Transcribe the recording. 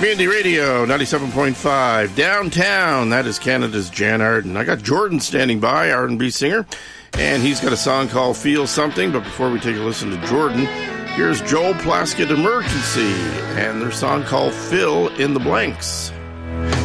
Community Radio, 97.5. Downtown, that is Canada's Jan Arden. I got Jordan standing by, R&B singer, and he's got a song called Feel Something. But before we take a listen to Jordan, here's Joel Plaskett Emergency and their song called Fill in the Blanks.